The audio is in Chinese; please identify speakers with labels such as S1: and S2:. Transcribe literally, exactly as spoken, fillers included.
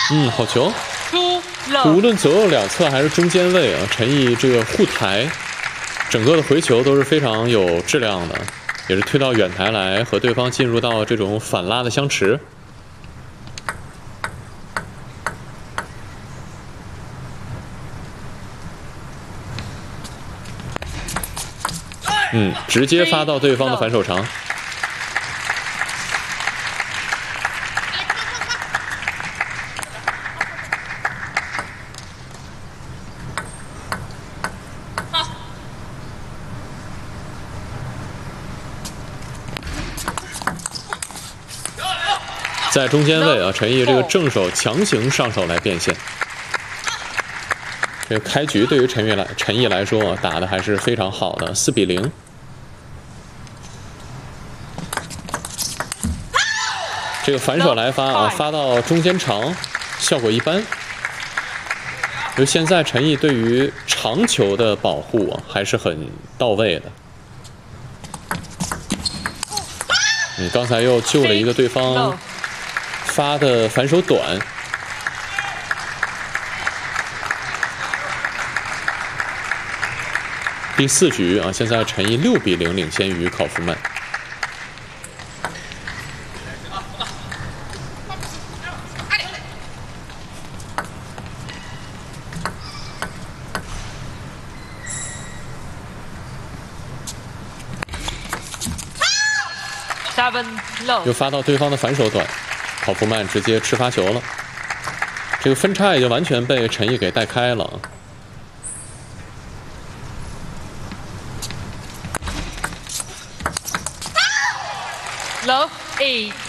S1: 嗯，好球。
S2: Two
S1: 无
S2: love.
S1: 论左右两侧还是中间位啊，陈毅这个护台，整个的回球都是非常有质量的，也是推到远台来和对方进入到这种反拉的相持。嗯，直接发到对方的反手长。 在中间位啊，陈毅这个正手强行上手来变现。这个开局对于陈毅来陈毅来说啊，打的还是非常好的，四比零。这个反手来发啊，发到中间长，效果一般。就现在陈毅对于长球的保护啊，还是很到位的。 你刚才又救了一个对方发的反手短，第四局啊，现在陈毅六比零领先于考夫曼。
S2: Seven love.
S1: 又发到对方的反手短，考夫曼直接吃发球了，这个分差也就完全被陈毅给带开了。
S2: Love eight.